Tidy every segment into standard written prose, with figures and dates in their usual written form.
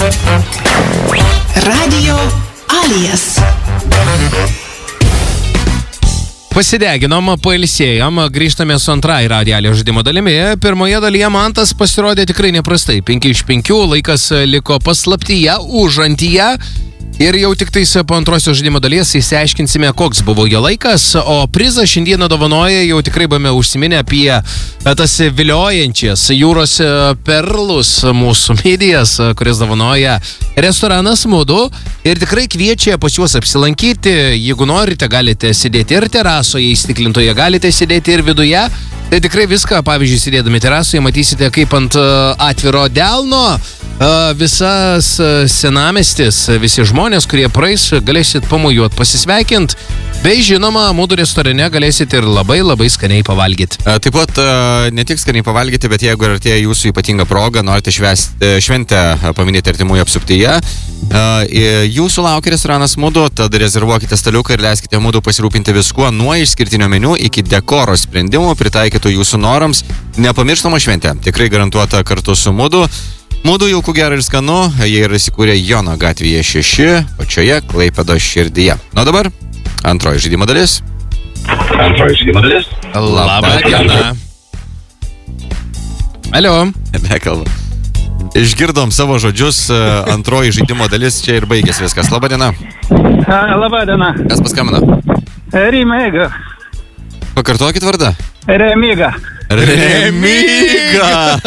Radio Alias. Pasideginom, pailsėjom, grįžtame su antrai Radio Alias žaidimo dalimi. Pirmoje dalyje Mantas pasirodė tikrai neprastai. 5 iš 5, laikas liko paslaptyje, užantyje. Ir jau tik tais po antrosios žaidimo dalies įsiaiškinsime, koks buvo jo laikas, o prizą šiandieną dovanoja, jau tikrai buvome užsiminę apie tas viliojančias jūros perlus mūsų medijas, kuris dovanoja restoranas Mudu. Ir tikrai kviečia pas juos apsilankyti. Jeigu norite, galite sėdėti ir terasoje įstiklintoje, galite sėdėti ir viduje. Tai tikrai viską, pavyzdžiui, sėdėdami terasoje, matysite kaip ant atviro delno. Visas senamestis, visi žmonės, kurie praeis, galėsit pamojuot, pasisveikint, bei žinoma, Mudu restorane galėsit ir labai skaniai pavalgyti. Taip pat ne tik skaniai pavalgyti, bet jeigu artėja jūsų ypatinga proga, norite šventę paminėti artimųjų apsuptyje, jūsų laukia restoranas Mudu, tad rezervuokite staliuką ir leiskite Mudu pasirūpinti viskuo nuo išskirtinio meniu iki dekoro sprendimų pritaikytų jūsų norams. Nepamirštama šventė, tikrai garantuota kartu su Mudu. Mudu jaukų gera ir skanu, jie yra įsikūrę Jono gatvėje 6, pačioje Klaipėdos širdyje. Nu dabar, antroji žaidimo dalis. Labą dieną. Alio. Nekalba. Išgirdom savo žodžius, antroji žaidimo dalis, čia ir baigės viskas. Labą dieną. Labą dieną. Kas paskambina? Remiga. Pakartokit vardą. Remiga. Remiga!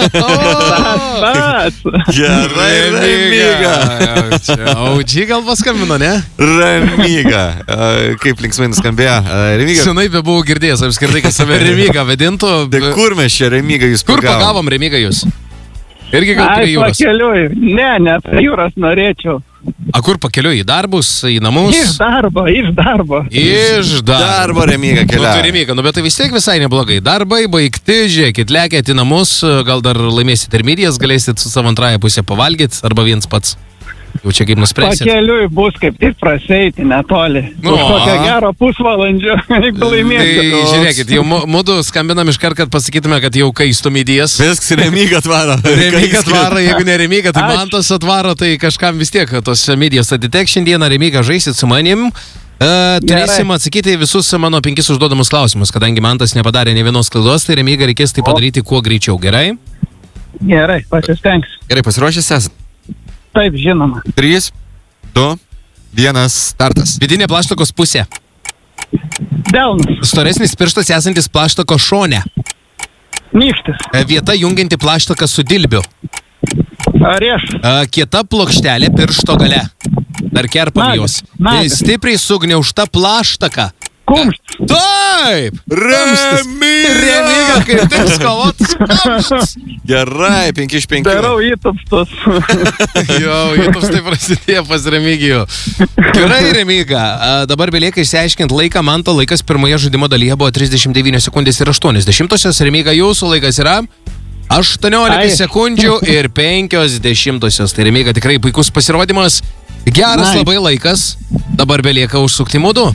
Gerai, Remiga. Audžiai gal paskambino, ne? Remiga. Kaip linksmai nuskambėjo. Remiga. Senai be buvau girdėjęs, apskritai, kad save Remiga vadintų. Tai kur mes čia Remiga jūs pagavom? Kur pagavom Remiga jūs? Irgi gal prie jūros? Pakeliui. Ne, prie jūros norėčiau. A kur pakeliui? Į darbus, į namus? Iš darbo. Iš darbo Remiga keliauja. Remiga, bet tai vis tiek visai neblogai. Darbai baigti, žiūrėkit, lėkėt į namus, gal dar laimėsit ir midijas, galėsit su savo antrąją pusę pavalgyti, arba viens pats. Jau čia kaip nuspręsit. Pakeliui bus kaip tik praseiti netoli. Už kokio gero pusvalandžio, jeigu laimėsit. Tai žiūrėkit, jau Mudu skambinam iškart, kad pasakytume, kad jau kaistų midijas. Viskas Remiga atvaro. Remiga atvaro, jeigu ne Remiga, tai Mantas atvaro, tai kažkam vis tiek tos midijas atitek šiandieną. Remiga, žaisit su manim. Turėsim atsakyti visus mano 5 užduodamus klausimus, kadangi Mantas nepadarė ne vienos klaidos, tai Remiga reikės tai padaryti kuo greičiau, gerai? Gerai, pasistengsiu. Gerai, pasiruošęs esat? Taip, žinoma. 3, 2, 1, startas. Vidinė plaštakos pusė. Delnas. Storesnis pirštas esantis plaštako šone. Nykštis. Vieta jungianti plaštaką su dilbiu. Riešas. Kieta plokštelė piršto gale. Dar kerpam jos. Stipriai sugniaužta plaštaka. Kumštis. Taip! Remiga, kaip tik skalotas kumštis. Gerai, 5 iš 5. Darau įtupstus. Įtups tai prasidėjo pas Remigijų. Gerai, Remiga. Dabar belieka išsiaiškinti laiką. Manto laikas pirmoje žaidimo dalyje buvo 39 sekundės ir 80. Remiga, jūsų laikas yra 18 sekundžių ir 50. Tai Remiga tikrai puikus pasirodymas. Geras labai laikas. Dabar belieka užsukti Mudu.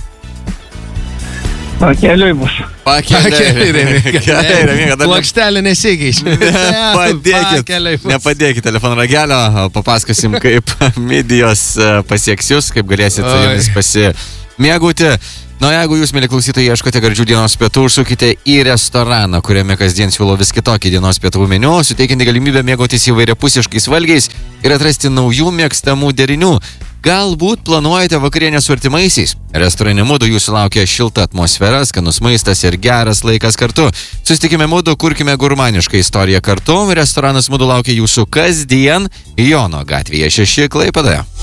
Pakeliui bus. Pakeliui, Remiga. Plokštelė nesikeiš. Nepadėkit telefono ragelio, papasakosim, kaip midijos pasieks jūs, kaip galėsit jomis pasimėgauti. Na, jeigu jūs, mėly klausytojai, ieškote gardžių dienos pietų, užsukite į restoraną, kuriame kasdien siūlo vis kitokį dienos pietų meniu, suteikianti galimybę mėgautis įvairiapusiškais valgiais ir atrasti naujų mėgstamų derinių. Galbūt planuojate vakarienę su artimaisiais. Restorane Mudu jūsų laukia šilta atmosfera, skanus maistas ir geras laikas kartu. Susitikime Mudu, kurkime gurmanišką istoriją kartu. Restoranas Mudu laukia jūsų kasdien Jono gatvėje 6 Klaipėdoje.